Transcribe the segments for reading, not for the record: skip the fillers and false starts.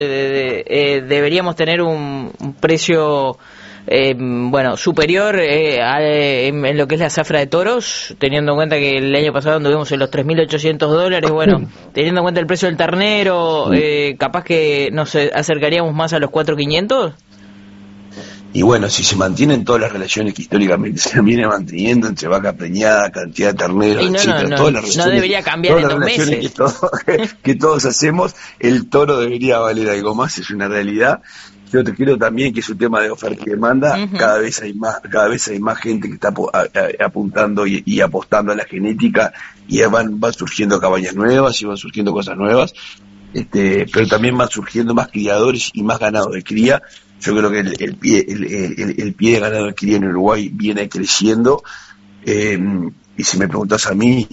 deberíamos tener un precio superior en lo que es la zafra de toros, teniendo en cuenta que el año pasado anduvimos en los $3.800, bueno, teniendo en cuenta el precio del ternero, capaz que nos acercaríamos más a los 4.500. Y bueno, si se mantienen todas las relaciones que históricamente se viene manteniendo entre vaca preñada, cantidad de terneros, etcétera, todas las relaciones, no debería cambiar en 2 meses. Que todos hacemos, el toro debería valer algo más, es una realidad. Yo te quiero también que es un tema de oferta y demanda. Cada vez hay más gente que está apuntando y apostando a la genética, y van surgiendo cabañas nuevas y van surgiendo cosas nuevas, pero también van surgiendo más criadores y más ganado de cría. Yo creo que el pie de ganado de cría en Uruguay viene creciendo, y si me preguntas a mí,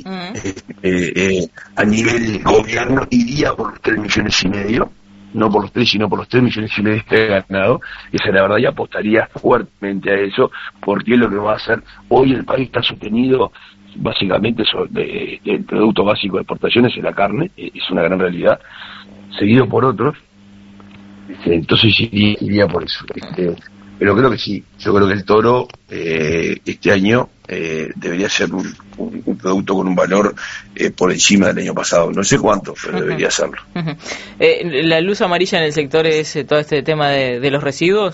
a nivel gobierno iría por los 3,5 millones, no por los 3, sino por los 3,5 millones de ganado. Esa es la verdad, y apostaría fuertemente a eso, porque es lo que va a hacer. Hoy el país está sostenido básicamente el producto básico de exportaciones es la carne, es una gran realidad, seguido por otros. Entonces iría por eso. Pero creo que sí, yo creo que el toro este año debería ser un producto con un valor por encima del año pasado. No sé cuánto, pero debería serlo. ¿La luz amarilla en el sector es todo este tema de los residuos?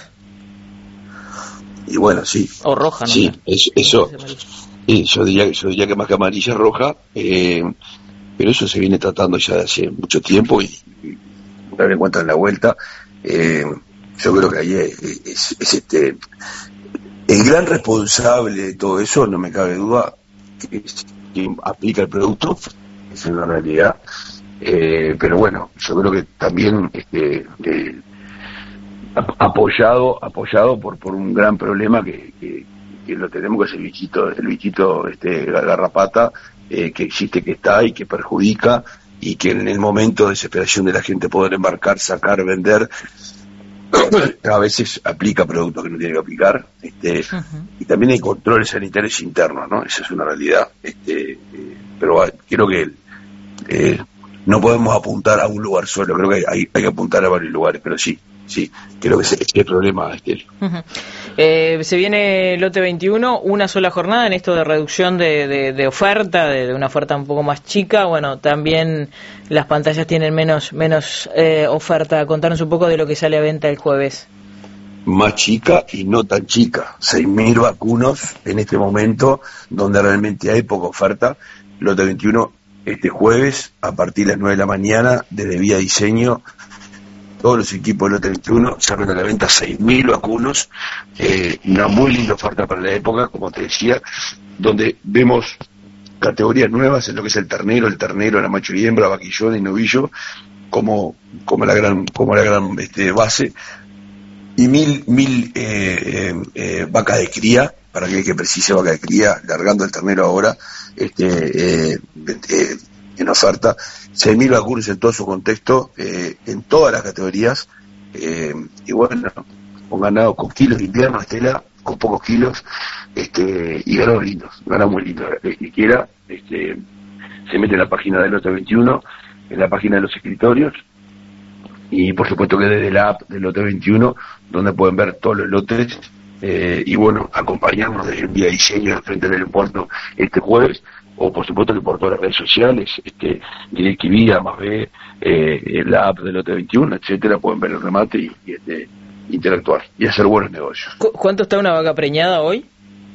Y bueno, sí. O roja, ¿no? Sí, eso. Yo diría que más que amarilla, roja. Pero eso se viene tratando ya de hace mucho tiempo, y una vez encuentran la vuelta. Yo creo que ahí es el gran responsable de todo eso, no me cabe duda, que es quien aplica el producto, es una realidad. Pero bueno, yo creo que también apoyado por un gran problema que lo tenemos, que es el bichito garrapata, que existe, que está y que perjudica, y que en el momento de desesperación de la gente poder embarcar, sacar, vender, a veces aplica productos que no tiene que aplicar, y también hay controles sanitarios internos, ¿no? Esa es una realidad, pero creo que no podemos apuntar a un lugar solo, creo que hay que apuntar a varios lugares, pero sí, creo que ese es el problema, se viene lote 21, una sola jornada en esto de reducción de oferta, de una oferta un poco más chica. Bueno, también las pantallas tienen menos oferta. Contanos un poco de lo que sale a venta el jueves. Más chica y no tan chica, 6.000 vacunos en este momento, donde realmente hay poca oferta. Lote 21 este jueves a partir de las 9 de la mañana, desde Vía Diseño. Todos los equipos del Lote 21 salen a la venta 6.000 vacunos, una muy linda oferta para la época, como te decía, donde vemos categorías nuevas en lo que es el ternero, la macho y hembra, vaquillón y novillo, como la gran base, y mil vacas de cría, para aquel que precise vaca de cría, largando el ternero ahora, en oferta, 6.000 vacunos en todo su contexto, en todas las categorías, y bueno, con ganado, con kilos de invierno, Estela, con pocos kilos, y ganados muy lindos. El que quiera, se mete en la página del Lote 21, en la página de los escritorios, y por supuesto que desde la app del Lote 21, donde pueden ver todos los lotes, y bueno, acompañarnos desde el Vía Diseño frente al aeropuerto este jueves, o por supuesto que por todas las redes sociales, DirecTV, más B, la app del Lote 21, etcétera, pueden ver el remate y interactuar y hacer buenos negocios. ¿Cuánto está una vaca preñada hoy?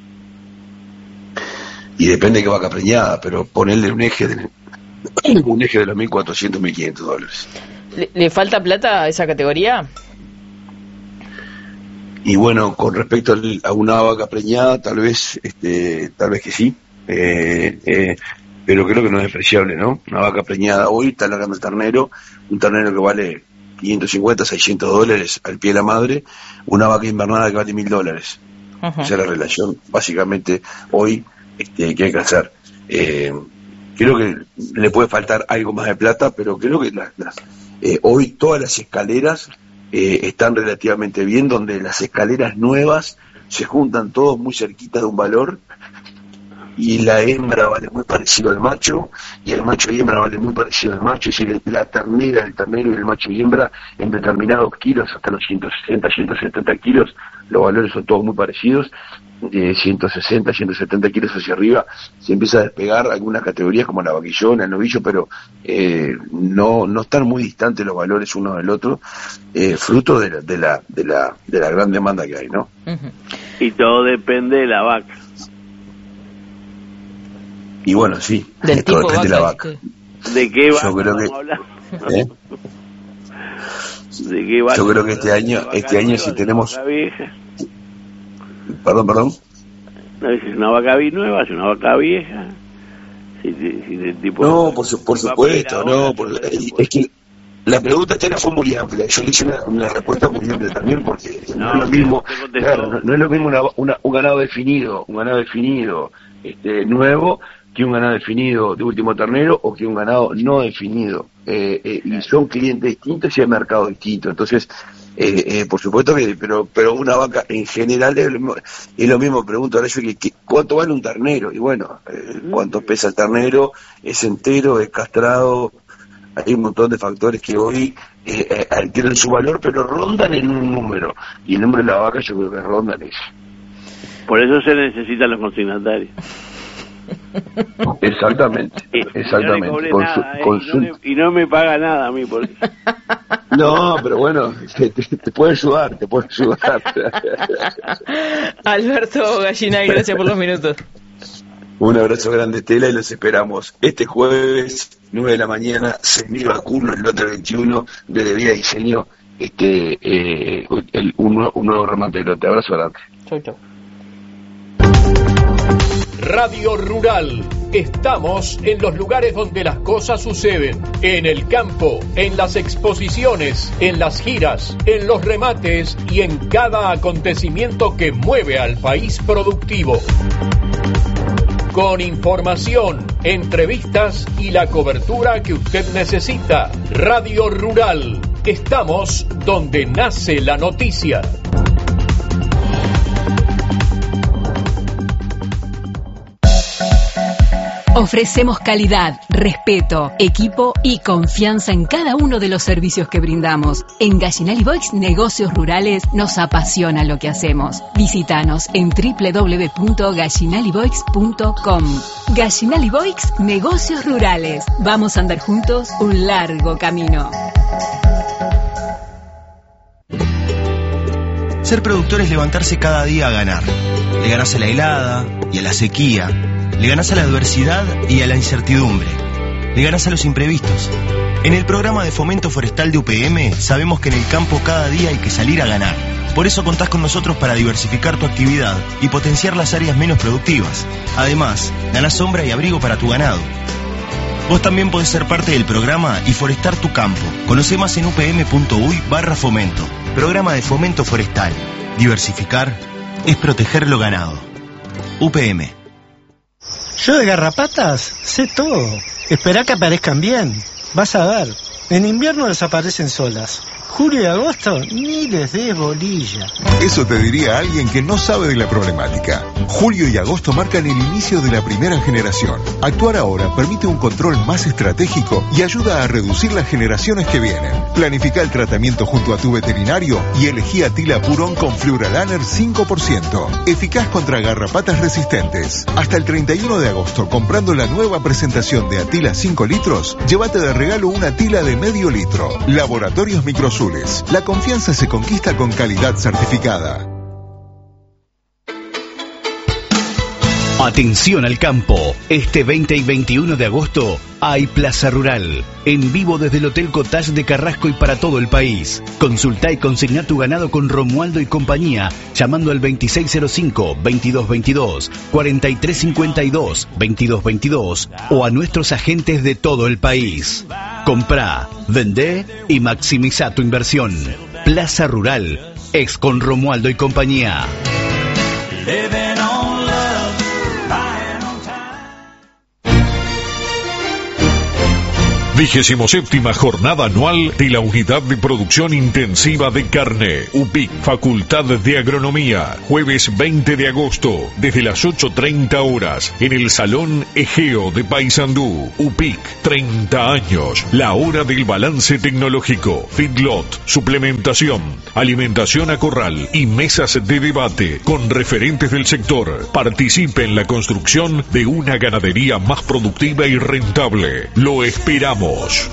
Y depende de qué vaca preñada, pero ponerle un eje de los $1.400, $1.500. ¿Le falta plata a esa categoría? Y bueno, con respecto a una vaca preñada, tal vez que sí, pero creo que no es despreciable, ¿no? Una vaca preñada hoy está largando el ternero, un ternero que vale $550, $600 al pie de la madre, una vaca invernada que vale $1.000. Esa es la relación, básicamente, hoy que hay que hacer. Creo que le puede faltar algo más de plata, pero creo que hoy todas las escaleras están relativamente bien, donde las escaleras nuevas se juntan todos muy cerquita de un valor, y la hembra vale muy parecido al macho, y el macho y hembra vale muy parecido al macho, es decir, la ternera, el ternero y el macho y hembra en determinados kilos, hasta los 160, 170 kilos, los valores son todos muy parecidos. 160, 170 kilos hacia arriba, se empieza a despegar algunas categorías como la vaquillona, el novillo, pero no están muy distantes los valores uno del otro, fruto de la gran demanda que hay, ¿no? Uh-huh. Y todo depende de la vaca. Y bueno, sí, del todo tipo depende vaca, de la vaca. ¿De qué vaca yo creo estamos hablando? ¿De qué vaca? Yo creo que este año si tenemos... Perdón. No, es una vaca nueva, es una vaca vieja. Si el tipo no, por supuesto, no. Es que la pregunta esta fue muy amplia. Yo le hice una respuesta muy amplia también, porque no es lo mismo. Claro, no es lo mismo un ganado definido, nuevo, que un ganado definido de último ternero o que un ganado no definido. Y son clientes distintos y hay mercados distintos. Entonces, por supuesto que, pero una vaca en general es lo mismo. Pregunto ahora yo que ¿cuánto vale un ternero? Y bueno, ¿cuánto pesa el ternero? ¿Es entero? ¿Es castrado? Hay un montón de factores que hoy adquieren su valor, pero rondan en un número. Y el número de la vaca yo creo que rondan eso. Por eso se necesitan los consignatarios. Exactamente. Y no me paga nada a mí por eso. No, pero bueno, te puede ayudar. Alberto Gallinay, gracias por los minutos. Un abrazo grande, Estela, y los esperamos este jueves, 9 de la mañana, 6.000 vacunos, el lote 21 de Vía Diseño, un nuevo remate de lote. Abrazo grande. Chau. Radio Rural. Estamos en los lugares donde las cosas suceden. En el campo, en las exposiciones, en las giras, en los remates y en cada acontecimiento que mueve al país productivo. Con información, entrevistas y la cobertura que usted necesita. Radio Rural. Estamos donde nace la noticia. Ofrecemos calidad, respeto, equipo y confianza en cada uno de los servicios que brindamos. En Gallinal y Boix Negocios Rurales nos apasiona lo que hacemos. Visítanos en www.gallinaliboix.com. Gallinal y Boix Negocios Rurales. Vamos a andar juntos un largo camino. Ser productor es levantarse cada día a ganar. Le ganás a la helada y a la sequía. Le ganás a la adversidad y a la incertidumbre. Le ganás a los imprevistos. En el programa de fomento forestal de UPM sabemos que en el campo cada día hay que salir a ganar. Por eso contás con nosotros para diversificar tu actividad y potenciar las áreas menos productivas. Además, ganás sombra y abrigo para tu ganado. Vos también podés ser parte del programa y forestar tu campo. Conocé más en upm.uy/fomento. Programa de fomento forestal. Diversificar es proteger lo ganado. UPM. Yo de garrapatas sé todo. Esperá que aparezcan bien. Vas a ver. En invierno desaparecen solas. Julio y agosto ni les des bolilla. Eso te diría alguien que no sabe de la problemática. Julio y agosto marcan el inicio de la primera generación. Actuar ahora permite un control más estratégico y ayuda a reducir las generaciones que vienen. Planifica el tratamiento junto a tu veterinario y elegí Atila Purón con Fluoralaner 5%. Eficaz contra garrapatas resistentes. Hasta el 31 de agosto, comprando la nueva presentación de Atila 5 litros, llévate de regalo una Atila de medio litro. Laboratorios Microsul. La confianza se conquista con calidad certificada. Atención al campo. Este 20 y 21 de agosto hay Plaza Rural. En vivo desde el Hotel Cottage de Carrasco y para todo el país. Consultá y consigná tu ganado con Romualdo y compañía llamando al 2605-2222, 4352-2222 o a nuestros agentes de todo el país. Comprá, vendé y maximiza tu inversión. Plaza Rural es con Romualdo y compañía. 27ª jornada anual de la Unidad de Producción Intensiva de Carne, UPIC, Facultad de Agronomía, jueves 20 de agosto, desde las 8:30 horas, en el Salón Egeo de Paysandú. UPIC, 30 años, la hora del balance tecnológico, feedlot, suplementación, alimentación a corral y mesas de debate con referentes del sector. Participe en la construcción de una ganadería más productiva y rentable. Lo esperamos.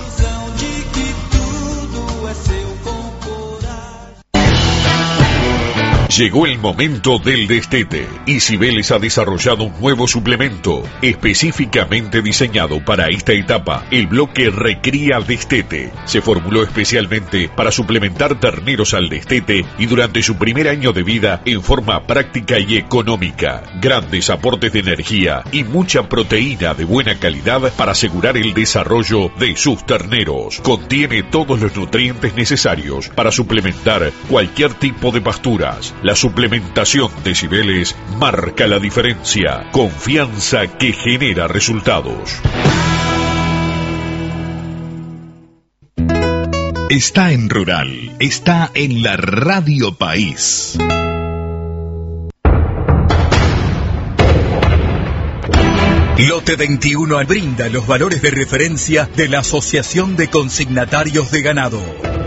Llegó el momento del destete y Cibeles ha desarrollado un nuevo suplemento específicamente diseñado para esta etapa, el bloque Recría Destete. Se formuló especialmente para suplementar terneros al destete y durante su primer año de vida en forma práctica y económica. Grandes aportes de energía y mucha proteína de buena calidad para asegurar el desarrollo de sus terneros. Contiene todos los nutrientes necesarios para suplementar cualquier tipo de pasturas. La suplementación de Cibeles marca la diferencia. Confianza que genera resultados. Está en Rural, está en la Radio País. Lote 21 brinda los valores de referencia de la Asociación de Consignatarios de Ganado.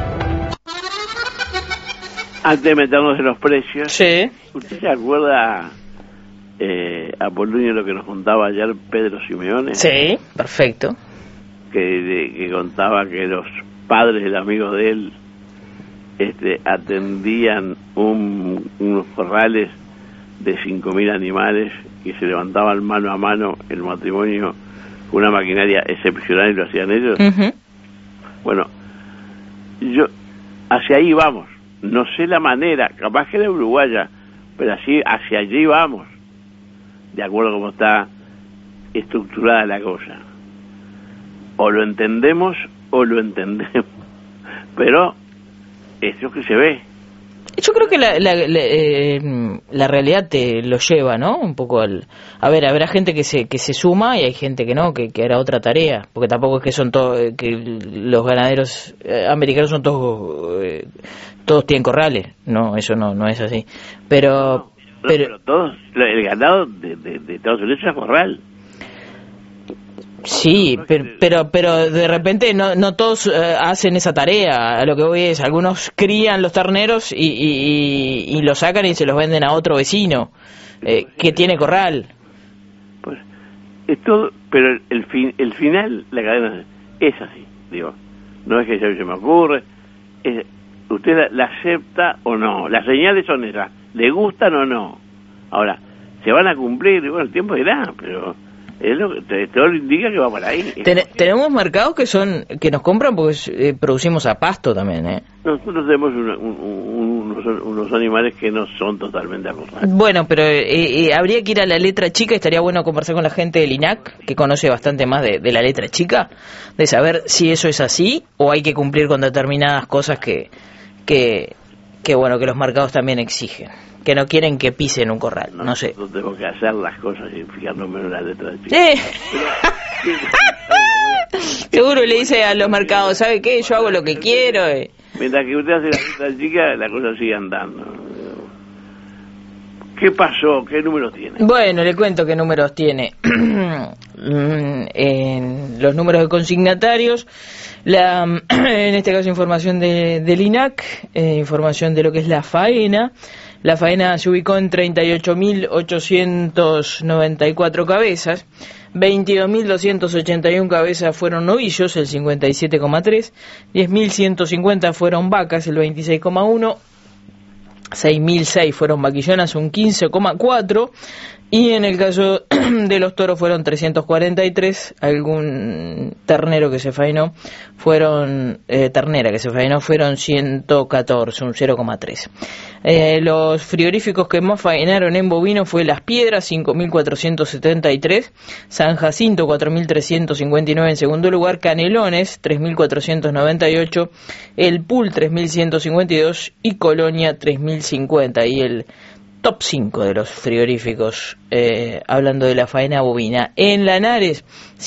Antes de meternos en los precios, sí. ¿Usted se acuerda, Apolonio, lo que nos contaba ayer Pedro Simeone? Sí, perfecto. Que contaba que los padres del amigo de él atendían unos corrales de 5.000 animales y se levantaban mano a mano el matrimonio con una maquinaria excepcional y lo hacían ellos. Uh-huh. Bueno, hacia ahí vamos. No sé la manera, capaz que era uruguaya, pero así hacia allí vamos, de acuerdo a cómo está estructurada la cosa. O lo entendemos o lo entendemos, pero es lo que se ve. Yo creo que la realidad te lo lleva, ¿no? Un poco al... A ver, habrá gente que se suma y hay gente que no, que hará otra tarea, porque tampoco es que son todos, que los ganaderos americanos son todos tienen corrales, no, eso no es así. Pero todos, el ganado de Estados Unidos es corral. Sí, pero de repente no todos hacen esa tarea. A lo que voy es, algunos crían los terneros y los sacan y se los venden a otro vecino que tiene corral. Pues es todo, pero el final, la cadena es así, digo. No es que se me ocurre, usted la acepta o no. Las señales son esas, le gustan o no. Ahora, se van a cumplir, bueno, el tiempo dirá, pero... todo lo indica que va por ahí. Tenemos mercados que nos compran porque producimos a pasto también, Nosotros tenemos unos animales que no son totalmente acorralados. Bueno, pero habría que ir a la letra chica. Estaría bueno conversar con la gente del INAC, que conoce bastante más de la letra chica, de saber si eso es así o hay que cumplir con determinadas cosas que los mercados también exigen, que no quieren que pisen un corral, no sé. Nosotros tenemos que hacer las cosas y fijarnos menos en la letra chica. Seguro le dice a los mercados, ¿sabe qué? Yo hago lo que quiero. Mientras que usted hace la letra chica, la cosa sigue andando. ¿Qué pasó? ¿Qué números tiene? Bueno, le cuento qué números tiene. En los números de consignatarios, en este caso información del INAC, información de lo que es la faena. La faena se ubicó en 38.894 cabezas, 22.281 cabezas fueron novillos, el 57,3%, 10.150 fueron vacas, el 26,1%, 6.006 fueron vaquillonas, un 15,4%, y en el caso de los toros fueron 343, algún ternero que se faenó ternera que se faenó fueron 114, un 0,3%. Los frigoríficos que más faenaron en bovino fue Las Piedras, 5.473, San Jacinto, 4.359 en segundo lugar, Canelones, 3.498, El Pul, 3.152 y Colonia, 3.050. Y el top 5 de los frigoríficos, hablando de la faena bovina. En Lanares,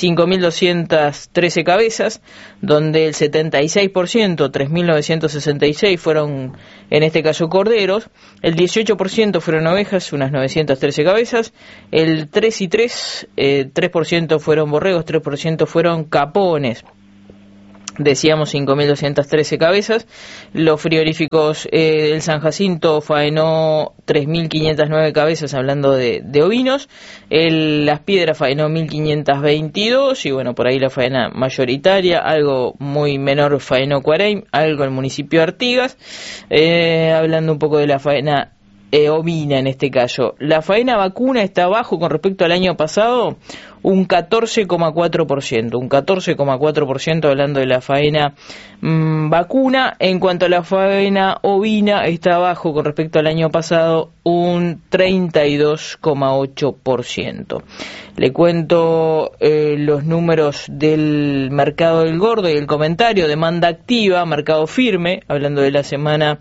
5.213 cabezas, donde el 76%, 3.966, fueron, en este caso, corderos, el 18% fueron ovejas, unas 913 cabezas, el 3 y 3, 3% fueron borregos, 3% fueron capones. Decíamos 5.213 cabezas. Los frigoríficos del San Jacinto faenó 3.509 cabezas, hablando de ovinos. Las Piedras faenó 1.522, y bueno, por ahí la faena mayoritaria. Algo muy menor faenó Cuareim, algo el municipio de Artigas. Hablando un poco de la faena ovina en este caso. La faena vacuna está abajo con respecto al año pasado, un 14,4%, un 14,4% hablando de la faena vacuna. En cuanto a la faena ovina, está abajo con respecto al año pasado, un 32,8%. Le cuento los números del mercado del gordo y el comentario: demanda activa, mercado firme, hablando de la semana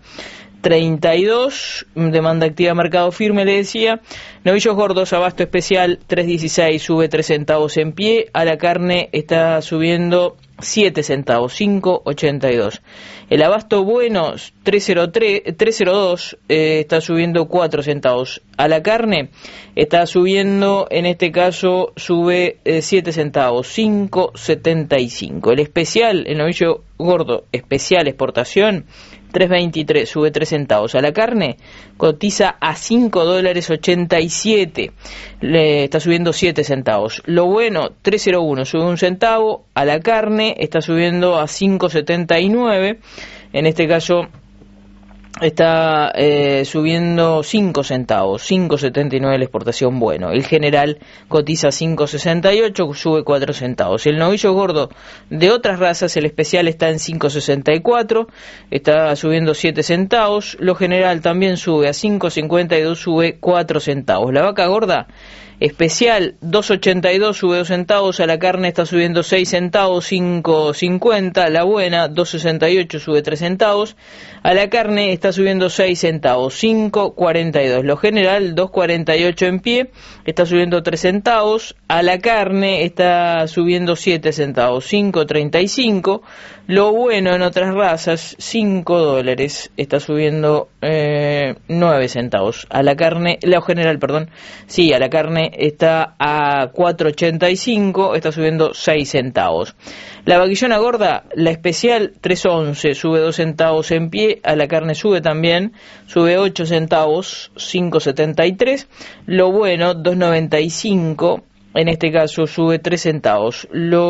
32, demanda activa, mercado firme, le decía. Novillos gordos, abasto especial, 3.16, sube 3 centavos en pie. A la carne está subiendo 7 centavos, 5.82. El abasto bueno, 3.02, está subiendo 4 centavos. A la carne está subiendo, en este caso, sube 7 centavos, 5.75. El especial, el novillo gordo especial exportación, 3.23, sube 3 centavos. A la carne cotiza a $5.87, le está subiendo 7 centavos. Lo bueno, 3.01, sube 1 centavo. A la carne está subiendo a 5.79, en este caso está subiendo 5 centavos, 5.79 la exportación bueno. El general cotiza 5.68, sube 4 centavos. El novillo gordo de otras razas, el especial, está en 5.64, está subiendo 7 centavos. Lo general también sube a 5.52, sube 4 centavos. La vaca gorda especial, 2.82, sube 2 centavos. A la carne está subiendo 6 centavos, 5.50. La buena, 2.68, sube 3 centavos. A la carne está subiendo 6 centavos, 5.42. Lo general, 2.48 en pie, está subiendo 3 centavos. A la carne está subiendo 7 centavos, 5.35. Lo bueno en otras razas, $5, está subiendo 9 centavos. A la carne, lo general, perdón, sí, a la carne está a 4.85, está subiendo 6 centavos. La vaquillona gorda, la especial, 3.11, sube 2 centavos en pie. A la carne sube también, sube 8 centavos, 5.73. Lo bueno, 2.95, en este caso sube 3 centavos.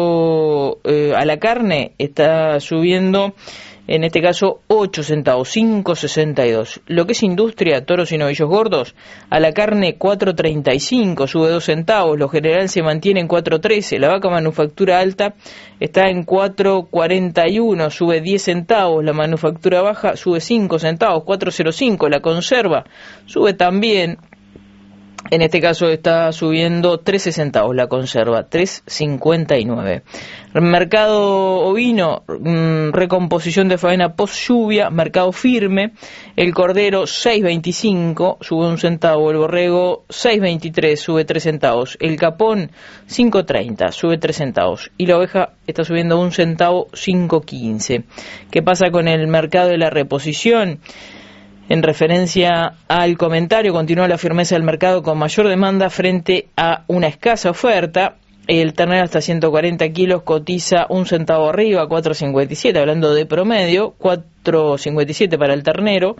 A la carne está subiendo, en este caso, 8 centavos, 5.62. Lo que es industria, toros y novillos gordos, a la carne 4.35, sube 2 centavos. Lo general se mantiene en 4.13. La vaca manufactura alta está en 4.41, sube 10 centavos. La manufactura baja sube 5 centavos, 4.05. La conserva sube también, en este caso está subiendo 13 centavos la conserva, 3.59. Mercado ovino, recomposición de faena post lluvia, mercado firme. El cordero 6.25, sube 1 centavo. El borrego 6.23, sube 3 centavos. El capón 5.30, sube 3 centavos. Y la oveja está subiendo 1 centavo, 5.15. ¿Qué pasa con el mercado de la reposición? En referencia al comentario, continúa la firmeza del mercado con mayor demanda frente a una escasa oferta. El ternero hasta 140 kilos cotiza 1 centavo arriba, 4.57, hablando de promedio, 4.57 para el ternero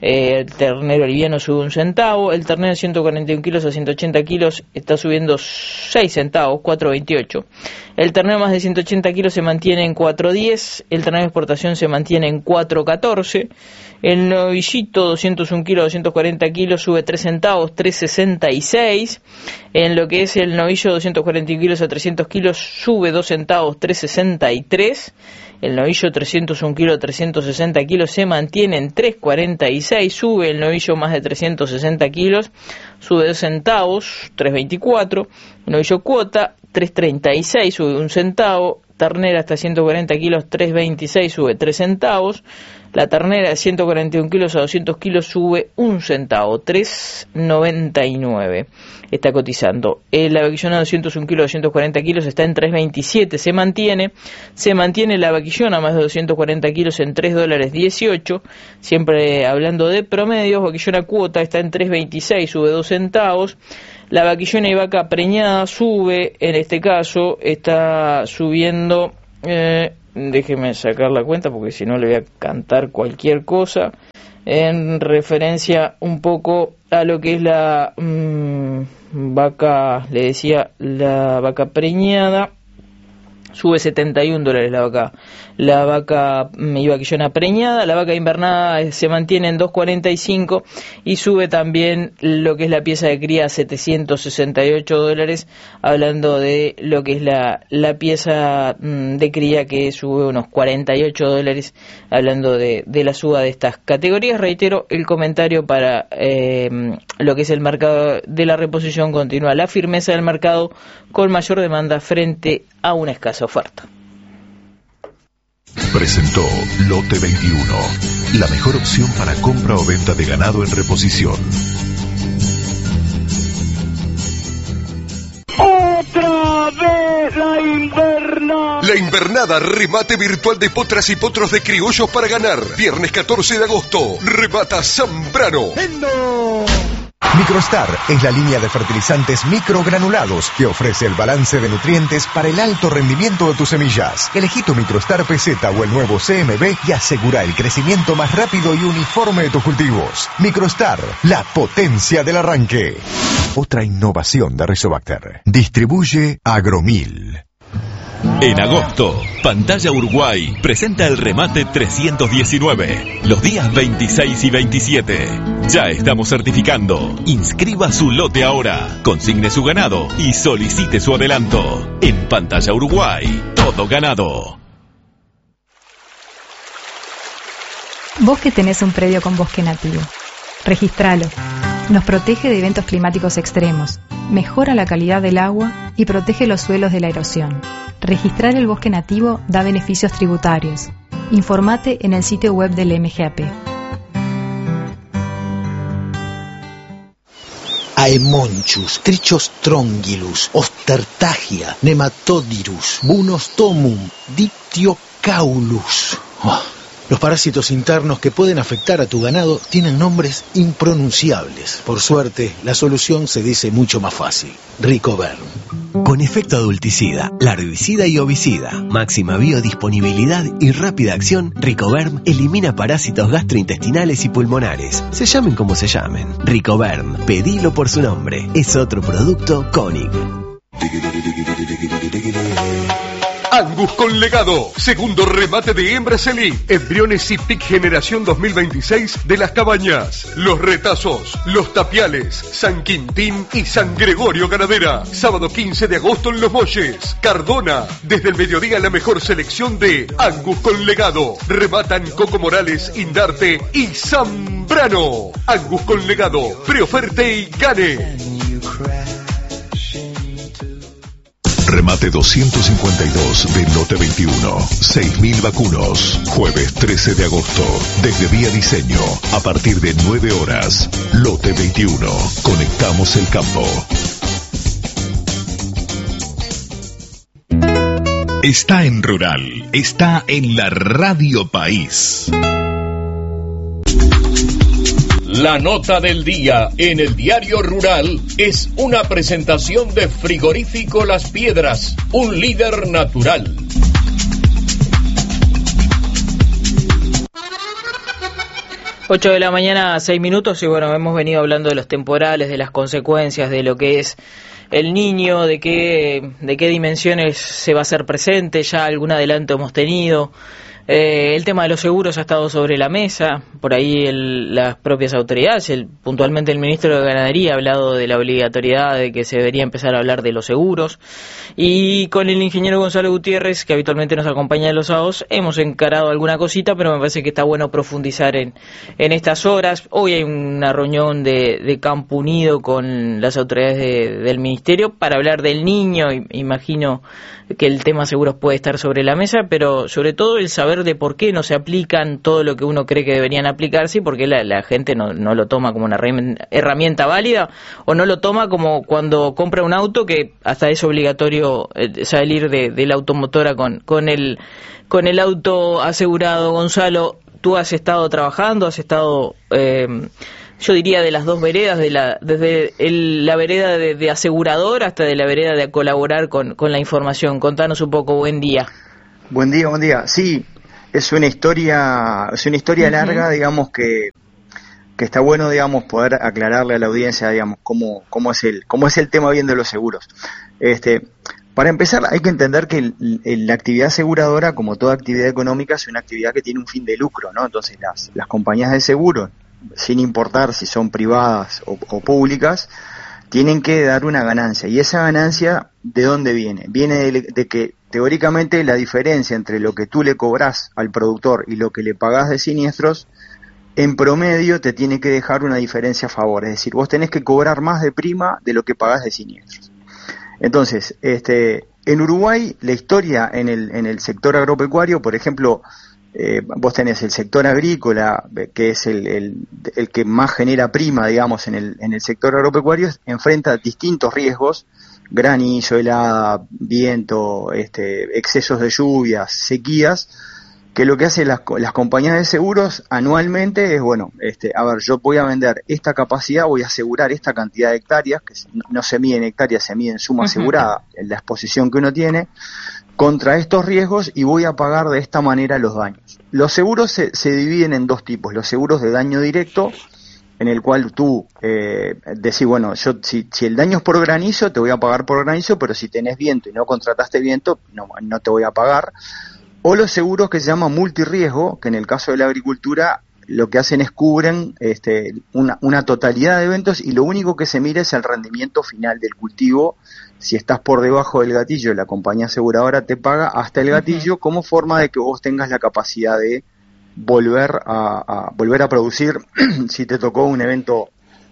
liviano sube 1 centavo. El ternero de 141 kilos a 180 kilos está subiendo 6 centavos, 4.28. El ternero más de 180 kilos se mantiene en 4.10, el ternero de exportación se mantiene en 4.14. El novillito 201 kilos, 240 kilos sube 3 centavos, 3.66. En lo que es el novillo 241 kilos a 300 kilos sube 2 centavos, 3.63. El novillo 301 kilos, 360 kilos se mantiene en 3.46, sube el novillo más de 360 kilos, sube 2 centavos, 3.24. El novillo cuota, 3.36, sube 1 centavo. Ternera hasta 140 kilos, 3.26, sube 3 centavos. La ternera de 141 kilos a 200 kilos sube 1 centavo, 3,99 está cotizando. La vaquillona de 201 kilos a 240 kilos está en 3,27, se mantiene la vaquillona más de 240 kilos en $3.18, siempre hablando de promedios. Vaquillona cuota está en 3,26, sube 2 centavos. La vaquillona y vaca preñada sube, en este caso está subiendo, déjeme sacar la cuenta porque si no le voy a cantar cualquier cosa, en referencia un poco a lo que es la vaca, le decía, la vaca preñada, sube $71 la vaca y vaquillona preñada. La vaca invernada se mantiene en 2.45 y sube también lo que es la pieza de cría a $768, hablando de lo que es la pieza de cría, que sube unos $48, hablando de la suba de estas categorías. Reitero, el comentario para lo que es el mercado de la reposición: continúa la firmeza del mercado con mayor demanda frente a una escasa oferta. Presentó Lote 21, la mejor opción para compra o venta de ganado en reposición. ¡Otra vez la invernada! La invernada, remate virtual de potras y potros de criollos para ganar. Viernes 14 de agosto, remata Zambrano. Microstar es la línea de fertilizantes microgranulados que ofrece el balance de nutrientes para el alto rendimiento de tus semillas. Elegí tu Microstar PZ o el nuevo CMB y asegura el crecimiento más rápido y uniforme de tus cultivos. Microstar, la potencia del arranque. Otra innovación de Rizobacter. Distribuye Agromil. En agosto, Pantalla Uruguay presenta el remate 319, los días 26 y 27. Ya estamos certificando. Inscriba su lote ahora, consigne su ganado y solicite su adelanto. En Pantalla Uruguay, todo ganado. Vos que tenés un predio con bosque nativo, registralo. Nos protege de eventos climáticos extremos, mejora la calidad del agua y protege los suelos de la erosión. Registrar el bosque nativo da beneficios tributarios. Informate en el sitio web del MGAP. Aemonchus, Trichostrongylus, Ostertagia, Nematodirus, Bunostomum, Diptyocaulus. Los parásitos internos que pueden afectar a tu ganado tienen nombres impronunciables. Por suerte, la solución se dice mucho más fácil. Ricoverm. Con efecto adulticida, larvicida y ovicida, máxima biodisponibilidad y rápida acción, Ricoverm elimina parásitos gastrointestinales y pulmonares. Se llamen como se llamen. Ricoverm, pedilo por su nombre. Es otro producto Koenig. Angus con legado, segundo remate de hembras elite, embriones y pic generación 2026 de Las Cabañas, Los Retazos, Los Tapiales, San Quintín y San Gregorio Ganadera. Sábado 15 de agosto en Los Molles, Cardona, desde el mediodía la mejor selección de Angus con legado. Rematan Coco Morales, Indarte y Zambrano. Angus con legado, preoferte y gane. Remate 252 de Lote 21. 6.000 vacunos. Jueves 13 de agosto. Desde Vía Diseño. A partir de 9 horas. Lote 21. Conectamos el campo. Está en Rural. Está en la Radio País. La nota del día en el Diario Rural es una presentación de Frigorífico Las Piedras, un líder natural. Ocho de la mañana, 6 minutos, y bueno, hemos venido hablando de los temporales, de las consecuencias, de lo que es el Niño, de qué dimensiones se va a hacer presente, ya algún adelanto hemos tenido. El tema de los seguros ha estado sobre la mesa, por ahí las propias autoridades, puntualmente el ministro de Ganadería ha hablado de la obligatoriedad de que se debería empezar a hablar de los seguros, y con el ingeniero Gonzalo Gutiérrez, que habitualmente nos acompaña en los sábados, hemos encarado alguna cosita, pero me parece que está bueno profundizar en estas horas. Hoy hay una reunión de Campo Unido con las autoridades del ministerio para hablar del Niño. Imagino que el tema seguros puede estar sobre la mesa, pero sobre todo el saber entender de por qué no se aplican todo lo que uno cree que deberían aplicarse y por qué la gente no lo toma como una herramienta válida, o no lo toma como cuando compra un auto, que hasta es obligatorio salir de la automotora con el auto asegurado. Gonzalo, tú has estado trabajando, has estado, yo diría, de las dos veredas, desde la vereda de asegurador hasta de la vereda de colaborar con la información. Contanos un poco. Buen día. Buen día. Sí, es una historia larga, digamos, que está bueno, digamos, poder aclararle a la audiencia, digamos, cómo es el tema bien de los seguros. Para empezar, hay que entender que la actividad aseguradora, como toda actividad económica, es una actividad que tiene un fin de lucro, ¿no? Entonces, las compañías de seguro, sin importar si son privadas o públicas, tienen que dar una ganancia. Y esa ganancia, ¿de dónde viene? Viene de que, teóricamente, la diferencia entre lo que tú le cobras al productor y lo que le pagás de siniestros, en promedio te tiene que dejar una diferencia a favor. Es decir, vos tenés que cobrar más de prima de lo que pagás de siniestros. Entonces, en Uruguay, la historia en el sector agropecuario, por ejemplo, vos tenés el sector agrícola, que es el que más genera prima, digamos, en el sector agropecuario, enfrenta distintos riesgos: granizo, helada, viento, excesos de lluvias, sequías, que lo que hacen las compañías de seguros anualmente es, bueno, yo voy a vender esta capacidad, voy a asegurar esta cantidad de hectáreas, que no se mide en hectáreas, se mide en suma asegurada, en la exposición que uno tiene, contra estos riesgos, y voy a pagar de esta manera los daños. Los seguros se dividen en dos tipos: los seguros de daño directo, en el cual tú decís, bueno, si el daño es por granizo, te voy a pagar por granizo, pero si tenés viento y no contrataste viento, no te voy a pagar. O los seguros que se llaman multirriesgo, que en el caso de la agricultura lo que hacen es cubren una totalidad de eventos, y lo único que se mira es el rendimiento final del cultivo. Si estás por debajo del gatillo, la compañía aseguradora te paga hasta el gatillo, como forma de que vos tengas la capacidad de volver a producir si te tocó un evento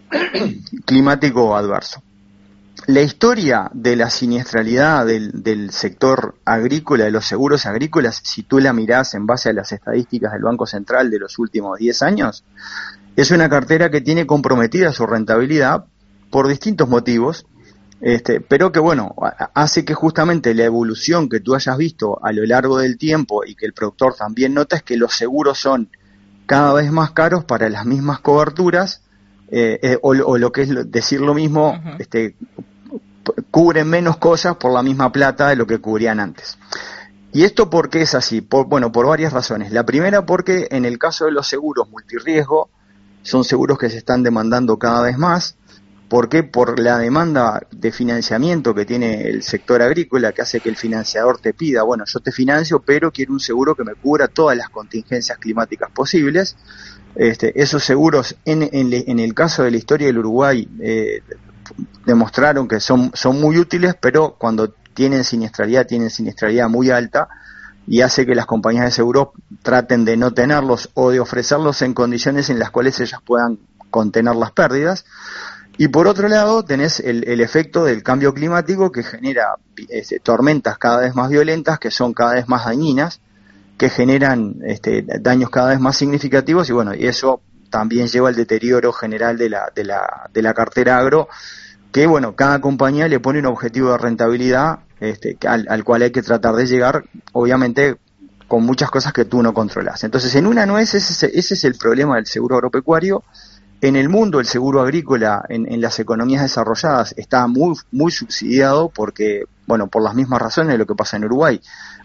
climático adverso. La historia de la siniestralidad del sector agrícola, de los seguros agrícolas, si tú la mirás en base a las estadísticas del Banco Central de los últimos 10 años, es una cartera que tiene comprometida su rentabilidad por distintos motivos, pero que, bueno, hace que justamente la evolución que tú hayas visto a lo largo del tiempo, y que el productor también nota, es que los seguros son cada vez más caros para las mismas coberturas, o lo que es decir lo mismo, cubren menos cosas por la misma plata de lo que cubrían antes. ¿Y esto por qué es así? Por varias razones. La primera, porque en el caso de los seguros multirriesgo, son seguros que se están demandando cada vez más. ¿Por qué? Por la demanda de financiamiento que tiene el sector agrícola, que hace que el financiador te pida, bueno, yo te financio, pero quiero un seguro que me cubra todas las contingencias climáticas posibles. Esos seguros, en el caso de la historia del Uruguay, demostraron que son muy útiles, pero cuando tienen siniestralidad muy alta, y hace que las compañías de seguros traten de no tenerlos o de ofrecerlos en condiciones en las cuales ellas puedan contener las pérdidas. Y por otro lado tenés el efecto del cambio climático, que genera tormentas cada vez más violentas, que son cada vez más dañinas, que generan daños cada vez más significativos, y bueno, y eso también lleva al deterioro general de la cartera agro, que, bueno, cada compañía le pone un objetivo de rentabilidad al cual hay que tratar de llegar, obviamente con muchas cosas que tú no controlas. Entonces, en una nuez, ese es el problema del seguro agropecuario. En el mundo, el seguro agrícola, en las economías desarrolladas, está muy subsidiado, porque, bueno, por las mismas razones de lo que pasa en Uruguay.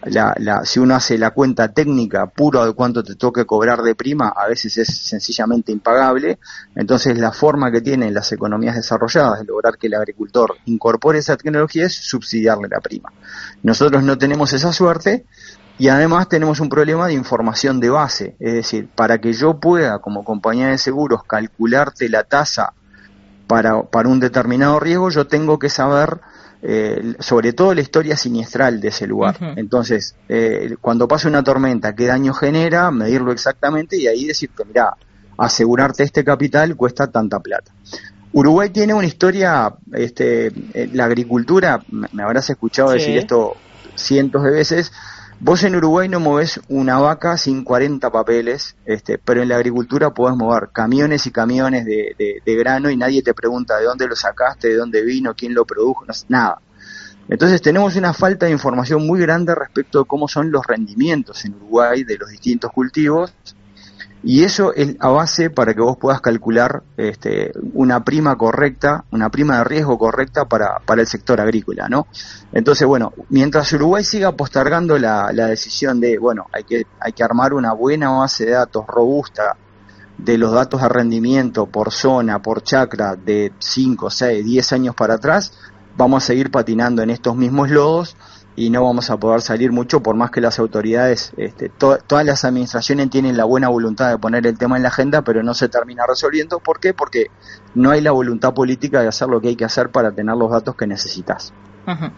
Si uno hace la cuenta técnica pura de cuánto te toque cobrar de prima, a veces es sencillamente impagable. Entonces, la forma que tienen las economías desarrolladas de lograr que el agricultor incorpore esa tecnología es subsidiarle la prima. Nosotros no tenemos esa suerte. Y además tenemos un problema de información de base, es decir, para que yo pueda, como compañía de seguros, calcularte la tasa para un determinado riesgo, yo tengo que saber sobre todo la historia siniestral de ese lugar. Entonces, cuando pasa una tormenta, qué daño genera, medirlo exactamente, y ahí decirte, mirá, asegurarte este capital cuesta tanta plata. Uruguay tiene una historia, la agricultura, me habrás escuchado decir esto cientos de veces, Vos en Uruguay no movés una vaca sin 40 papeles, pero en la agricultura podés mover camiones y camiones de grano y nadie te pregunta de dónde lo sacaste, de dónde vino, quién lo produjo, nada. Entonces tenemos una falta de información muy grande respecto de cómo son los rendimientos en Uruguay de los distintos cultivos, y eso es a base para que vos puedas calcular una prima correcta, una prima de riesgo correcta para el sector agrícola, ¿no? Entonces, bueno, mientras Uruguay siga postergando la decisión de, bueno, hay que armar una buena base de datos robusta de los datos de rendimiento por zona, por chacra, de 5, 6, 10 años para atrás, vamos a seguir patinando en estos mismos lodos y no vamos a poder salir mucho, por más que las autoridades, todas las administraciones tienen la buena voluntad de poner el tema en la agenda, pero no se termina resolviendo. ¿Por qué? Porque no hay la voluntad política de hacer lo que hay que hacer para tener los datos que necesitas. Uh-huh.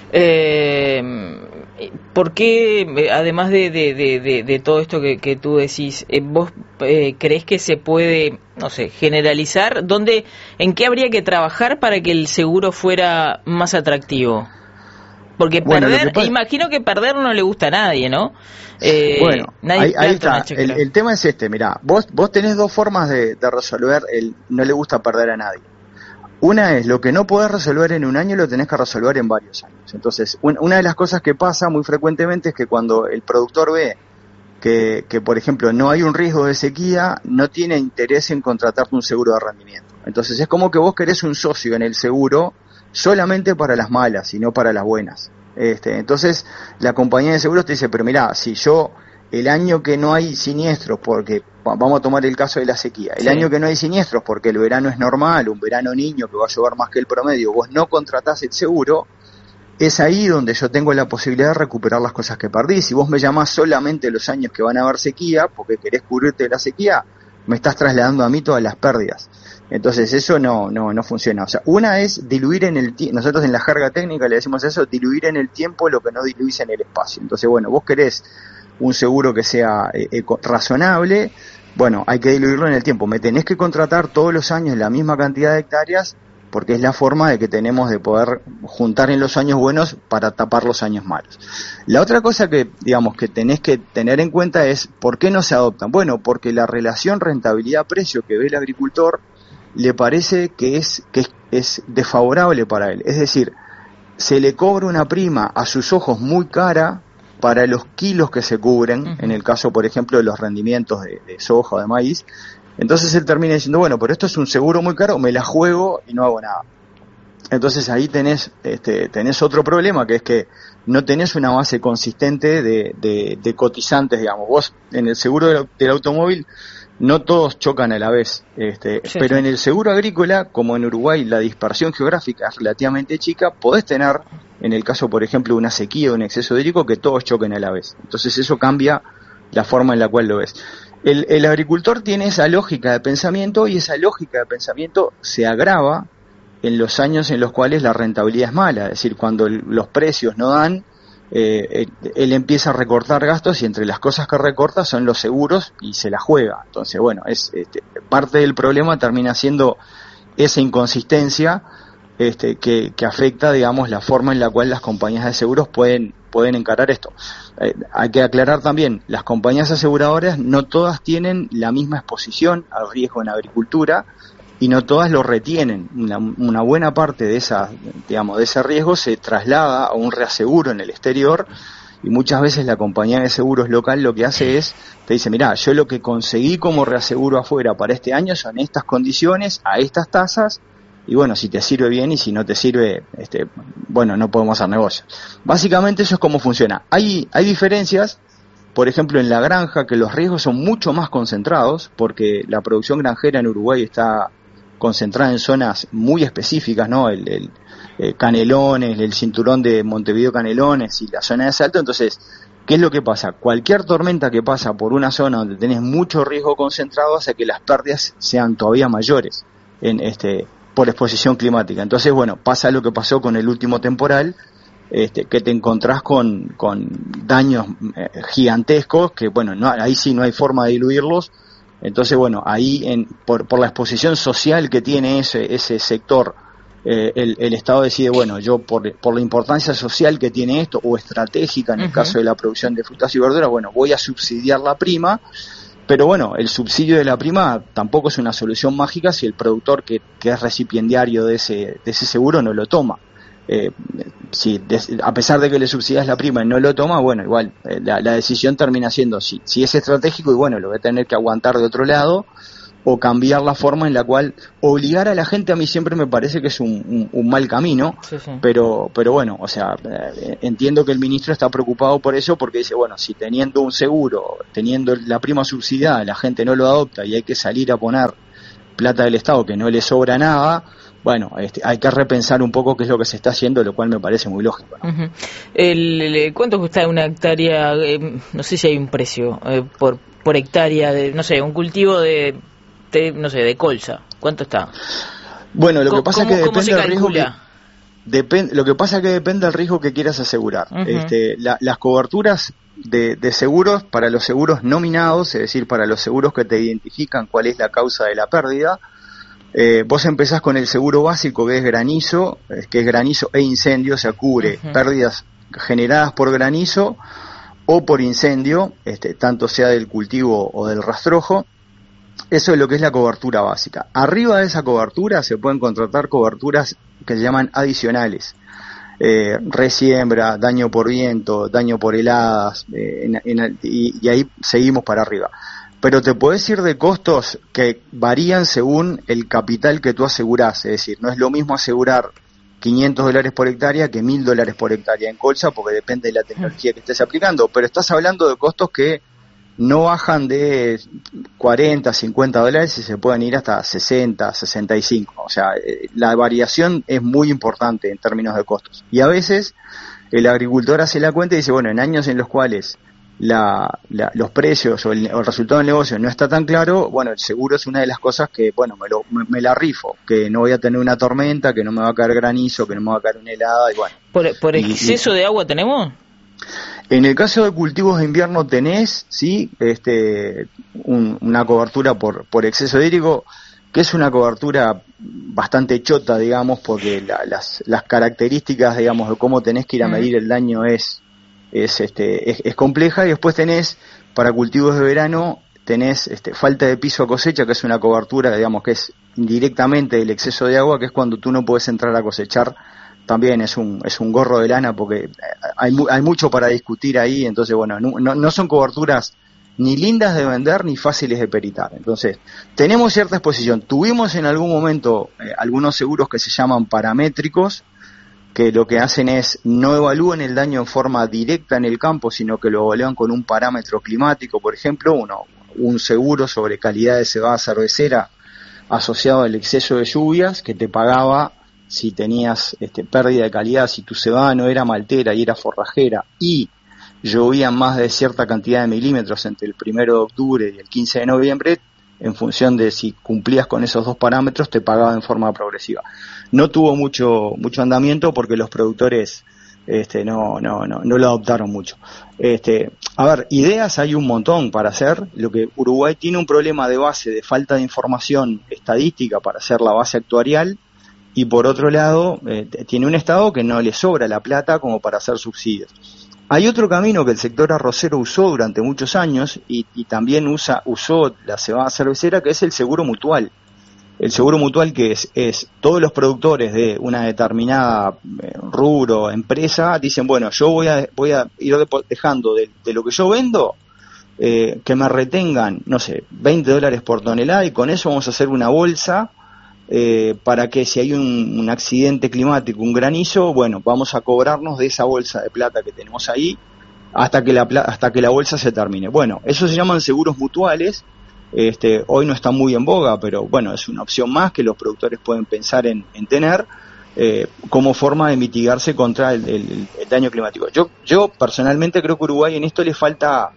¿Por qué, además de todo esto que tú decís, vos creés que se puede, no sé, generalizar? ¿En qué habría que trabajar para que el seguro fuera más atractivo? Porque perder, imagino que perder no le gusta a nadie, ¿no? Ahí está. El tema es mirá, vos tenés dos formas de resolver el no le gusta perder a nadie. Una es lo que no podés resolver en un año, lo tenés que resolver en varios años. Entonces, una de las cosas que pasa muy frecuentemente es que cuando el productor ve que por ejemplo, no hay un riesgo de sequía, no tiene interés en contratarte un seguro de rendimiento. Entonces, es como que vos querés un socio en el seguro solamente para las malas y no para las buenas. Entonces, la compañía de seguros te dice, pero mirá, si yo el año que no hay siniestros, porque vamos a tomar el caso de la sequía, el año que no hay siniestros porque el verano es normal, un verano niño que va a llover más que el promedio, vos no contratás el seguro, es ahí donde yo tengo la posibilidad de recuperar las cosas que perdí. Si vos me llamás solamente los años que van a haber sequía, porque querés cubrirte de la sequía, me estás trasladando a mí todas las pérdidas. Entonces eso no funciona. O sea, una es diluir en el tiempo, nosotros en la jerga técnica le decimos eso, diluir en el tiempo lo que no diluís en el espacio. Entonces, bueno, vos querés un seguro que sea razonable, bueno, hay que diluirlo en el tiempo. Me tenés que contratar todos los años la misma cantidad de hectáreas, porque es la forma de que tenemos de poder juntar en los años buenos para tapar los años malos. La otra cosa que, digamos, que tenés que tener en cuenta es, ¿por qué no se adoptan? Bueno, porque la relación rentabilidad-precio que ve el agricultor le parece que es desfavorable para él. Es decir, se le cobra una prima a sus ojos muy cara para los kilos que se cubren, en el caso, por ejemplo, de los rendimientos de soja o de maíz. Entonces él termina diciendo, bueno, pero esto es un seguro muy caro, me la juego y no hago nada. Entonces ahí tenés otro problema, que es que no tenés una base consistente de cotizantes, digamos. Vos en el seguro del automóvil no todos chocan a la vez, pero en el seguro agrícola, como en Uruguay la dispersión geográfica es relativamente chica, podés tener, en el caso por ejemplo de una sequía o un exceso hídrico, que todos choquen a la vez. Entonces eso cambia la forma en la cual lo ves. El agricultor tiene esa lógica de pensamiento, y esa lógica de pensamiento se agrava en los años en los cuales la rentabilidad es mala, es decir, cuando los precios no dan, él empieza a recortar gastos, y entre las cosas que recorta son los seguros y se la juega. Entonces, bueno, parte del problema termina siendo esa inconsistencia que afecta, digamos, la forma en la cual las compañías de seguros pueden encarar esto. Hay que aclarar también, las compañías aseguradoras no todas tienen la misma exposición al riesgo en agricultura, y no todas lo retienen. Una buena parte de de ese riesgo se traslada a un reaseguro en el exterior, y muchas veces la compañía de seguros local lo que hace es, te dice, mirá, yo lo que conseguí como reaseguro afuera para este año son estas condiciones, a estas tasas, y bueno, si te sirve bien, y si no te sirve, bueno, no podemos hacer negocio. Básicamente eso es cómo funciona. Hay diferencias, por ejemplo, en la granja, que los riesgos son mucho más concentrados, porque la producción granjera en Uruguay está concentrada en zonas muy específicas, ¿no? El Canelones, el cinturón de Montevideo Canelones y la zona de Salto. Entonces, ¿qué es lo que pasa? Cualquier tormenta que pasa por una zona donde tenés mucho riesgo concentrado hace que las pérdidas sean todavía mayores por exposición climática. Entonces, bueno, pasa lo que pasó con el último temporal, que te encontrás con daños gigantescos, que bueno, ahí sí no hay forma de diluirlos. Entonces, bueno, ahí por la exposición social que tiene ese sector el Estado decide, bueno, yo por la importancia social que tiene esto, o estratégica en el caso de la producción de frutas y verduras, bueno, voy a subsidiar la prima, pero bueno, el subsidio de la prima tampoco es una solución mágica si el productor que es recipiendario de ese seguro no lo toma. A pesar de que le subsidias la prima y no lo toma, bueno, igual la decisión termina siendo, si es estratégico, y bueno, lo voy a tener que aguantar de otro lado, o cambiar la forma en la cual obligar a la gente, a mí siempre me parece que es un mal camino, sí. Pero bueno, o sea, entiendo que el ministro está preocupado por eso, porque dice, bueno, si teniendo un seguro, teniendo la prima subsidiada, la gente no lo adopta y hay que salir a poner plata del Estado que no le sobra nada, bueno, hay que repensar un poco qué es lo que se está haciendo, lo cual me parece muy lógico, ¿no? ¿Cuánto cuesta una hectárea? No sé si hay un precio por hectárea de, no sé, un cultivo de colza. ¿Cuánto está? Bueno, lo que pasa es que depende del riesgo lo que pasa es que depende del riesgo que quieras asegurar. Las coberturas de seguros, para los seguros nominados, es decir, para los seguros que te identifican cuál es la causa de la pérdida, vos empezás con el seguro básico, que es granizo e incendio, o sea, cubre pérdidas generadas por granizo o por incendio, tanto sea del cultivo o del rastrojo. Eso es lo que es la cobertura básica. Arriba de esa cobertura se pueden contratar coberturas que se llaman adicionales. Resiembra, daño por viento, daño por heladas, y ahí seguimos para arriba. Pero te podés ir de costos que varían según el capital que tú asegurás. Es decir, no es lo mismo asegurar $500 por hectárea que $1.000 por hectárea en colza, porque depende de la tecnología que estés aplicando. Pero estás hablando de costos que no bajan de $40, $50 y se pueden ir hasta 60, 65. O sea, la variación es muy importante en términos de costos. Y a veces el agricultor hace la cuenta y dice, bueno, en años en los cuales los precios o el resultado del negocio no está tan claro, bueno, el seguro es una de las cosas que, bueno, me la rifo, que no voy a tener una tormenta, que no me va a caer granizo, que no me va a caer una helada, y bueno. ¿Por exceso de agua tenemos? En el caso de cultivos de invierno tenés, sí, una cobertura por exceso hídrico, que es una cobertura bastante chota, digamos, porque las características, digamos, de cómo tenés que ir a medir el daño es compleja. Y después tenés, para cultivos de verano, tenés falta de piso a cosecha, que es una cobertura, digamos, que es indirectamente del exceso de agua, que es cuando tú no puedes entrar a cosechar. También es un gorro de lana, porque hay mucho para discutir ahí. Entonces, bueno, no son coberturas ni lindas de vender ni fáciles de peritar. Entonces, tenemos cierta exposición. Tuvimos en algún momento algunos seguros que se llaman paramétricos, que lo que hacen es no evalúan el daño en forma directa en el campo, sino que lo evalúan con un parámetro climático. Por ejemplo, un seguro sobre calidad de cebada cervecera asociado al exceso de lluvias, que te pagaba si tenías pérdida de calidad, si tu cebada no era maltera y era forrajera y llovía más de cierta cantidad de milímetros entre el 1 de octubre y el 15 de noviembre, en función de si cumplías con esos dos parámetros, te pagaba en forma progresiva. No tuvo mucho andamiento porque los productores no lo adoptaron mucho. A ver, ideas hay un montón para hacer. Lo que Uruguay tiene un problema de base, de falta de información estadística para hacer la base actuarial, y por otro lado tiene un Estado que no le sobra la plata como para hacer subsidios. Hay otro camino que el sector arrocero usó durante muchos años y también usó la cebada cervecera, que es el seguro mutual. El seguro mutual, que es todos los productores de una determinada rubro, empresa, dicen, bueno, yo voy a ir dejando de lo que yo vendo, que me retengan, no sé, $20 por tonelada, y con eso vamos a hacer una bolsa para que si hay un accidente climático, un granizo, bueno, vamos a cobrarnos de esa bolsa de plata que tenemos ahí hasta que la bolsa se termine. Bueno, eso se llaman seguros mutuales. Hoy no está muy en boga, pero bueno, es una opción más que los productores pueden pensar en tener como forma de mitigarse contra el daño climático. Yo personalmente creo que Uruguay en esto le falta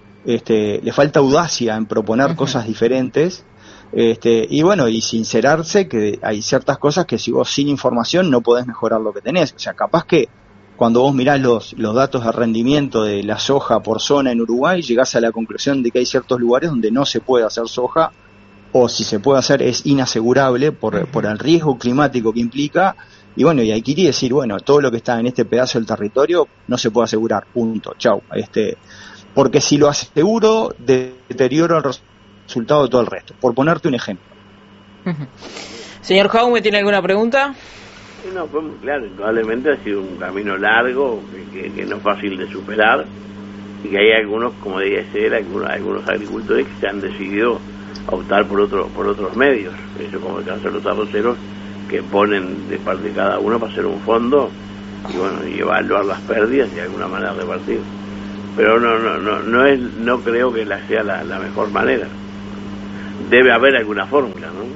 audacia en proponer cosas diferentes. Y bueno, y sincerarse que hay ciertas cosas que si vos sin información no podés mejorar lo que tenés. O sea, capaz que cuando vos mirás los datos de rendimiento de la soja por zona en Uruguay, llegás a la conclusión de que hay ciertos lugares donde no se puede hacer soja o si se puede hacer es inasegurable por el riesgo climático que implica. Y bueno, y hay que ir y decir, bueno, todo lo que está en este pedazo del territorio no se puede asegurar, punto, chau. Porque si lo aseguro, deterioro el resultado de todo el resto, por ponerte un ejemplo. Señor Jaume, ¿tiene alguna pregunta? No, pues claro, indudablemente ha sido un camino largo, que no es fácil de superar, y que hay algunos, como debe ser, algunos agricultores que se han decidido optar por otros medios, eso como el caso de los arroceros, que ponen de parte de cada uno para hacer un fondo y bueno, y evaluar las pérdidas y de alguna manera repartir. Pero no creo que sea la mejor manera. Debe haber alguna fórmula, ¿no?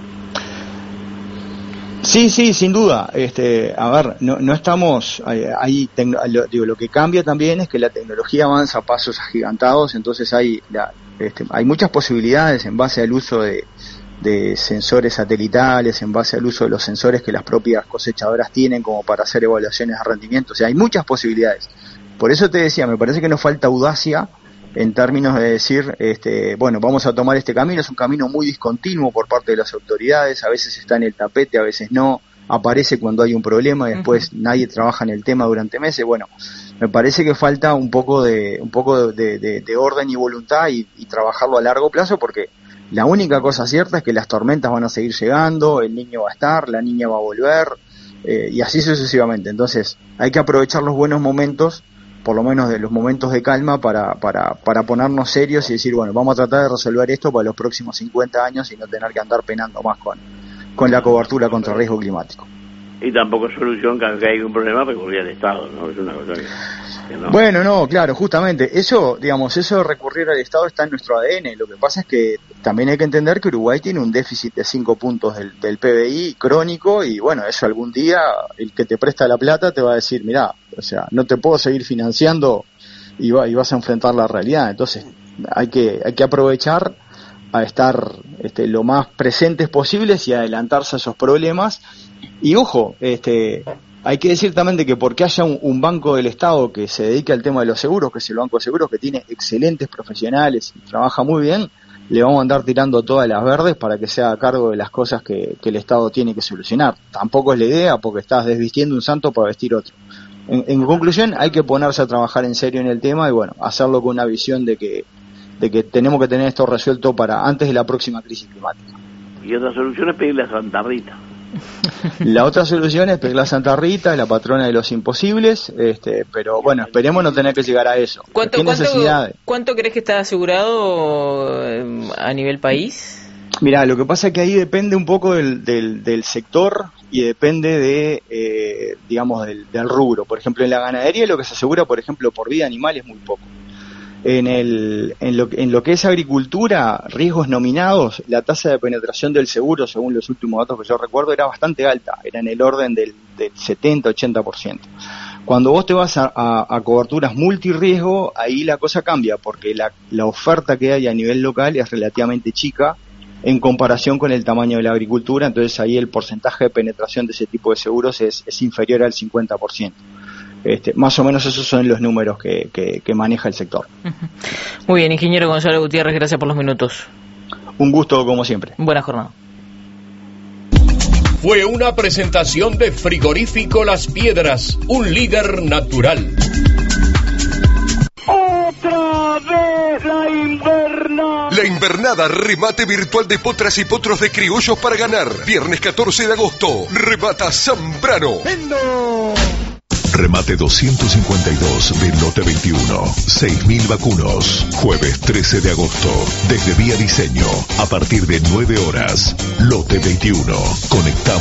Sí, sin duda. A ver, no estamos ahí. Lo que cambia también es que la tecnología avanza a pasos agigantados, entonces hay muchas posibilidades en base al uso de sensores satelitales, en base al uso de los sensores que las propias cosechadoras tienen como para hacer evaluaciones de rendimiento. O sea, hay muchas posibilidades. Por eso te decía, me parece que nos falta audacia en términos de decir, bueno, vamos a tomar este camino. Es un camino muy discontinuo por parte de las autoridades, a veces está en el tapete, a veces no, aparece cuando hay un problema y después nadie trabaja en el tema durante meses. Bueno, me parece que falta un poco de orden y voluntad y trabajarlo a largo plazo, porque la única cosa cierta es que las tormentas van a seguir llegando, el niño va a estar, la niña va a volver, y así sucesivamente. Entonces hay que aprovechar los buenos momentos, por lo menos de los momentos de calma, para ponernos serios y decir, bueno, vamos a tratar de resolver esto para los próximos 50 años y no tener que andar penando más con la cobertura contra el riesgo climático. Y tampoco es solución cada vez que hay un problema recurrir al Estado, ¿no? Es una cosa que no. Bueno, no, claro, justamente, eso de recurrir al Estado está en nuestro ADN. Lo que pasa es que también hay que entender que Uruguay tiene un déficit de 5 puntos del PBI crónico, y bueno, eso algún día el que te presta la plata te va a decir, mirá, o sea, no te puedo seguir financiando y vas a enfrentar la realidad. Entonces hay que aprovechar a estar lo más presentes posibles y adelantarse a esos problemas. Y ojo, hay que decir también de que porque haya un banco del Estado que se dedique al tema de los seguros, que es el Banco de Seguros, que tiene excelentes profesionales y trabaja muy bien, le vamos a andar tirando todas las verdes para que se haga cargo de las cosas que el Estado tiene que solucionar. Tampoco es la idea, porque estás desvistiendo un santo para vestir otro. En conclusión, hay que ponerse a trabajar en serio en el tema y bueno, hacerlo con una visión de que tenemos que tener esto resuelto para antes de la próxima crisis climática. Y otra solución es pedirle a Santa Rita. La otra solución es pedirle a Santa Rita, la patrona de los imposibles, pero bueno, esperemos no tener que llegar a eso. ¿Cuánto crees que está asegurado a nivel país? Mirá, lo que pasa es que ahí depende un poco del sector y depende del rubro. Por ejemplo, en la ganadería lo que se asegura, por ejemplo, por vida animal es muy poco. En lo que es agricultura, riesgos nominados, la tasa de penetración del seguro, según los últimos datos que yo recuerdo, era bastante alta, era en el orden del 70-80%. Cuando vos te vas a coberturas multirriesgo, ahí la cosa cambia, porque la oferta que hay a nivel local es relativamente chica en comparación con el tamaño de la agricultura, entonces ahí el porcentaje de penetración de ese tipo de seguros es inferior al 50%. Más o menos esos son los números que maneja el sector. Muy bien, ingeniero Gonzalo Gutiérrez, gracias por los minutos. Un gusto como siempre. Buena jornada. Fue una presentación de Frigorífico Las Piedras, un líder natural. ¡Otra vez la invernada! La invernada, remate virtual de potras y potros de criollos para ganar. Viernes 14 de agosto, remata Zambrano. ¡Vendo! Remate 252 de Lote 21. 6.000 vacunos. Jueves 13 de agosto. Desde Vía Diseño. A partir de 9 horas. Lote 21. Conectamos.